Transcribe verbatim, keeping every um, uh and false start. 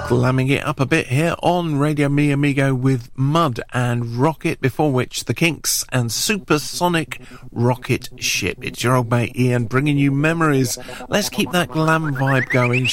Glamming it up a bit here on Radio Mi Amigo with Mud and Rocket, before which the Kinks and Supersonic Rocket Ship. It's your old mate Ian bringing you memories. Let's keep that glam vibe going,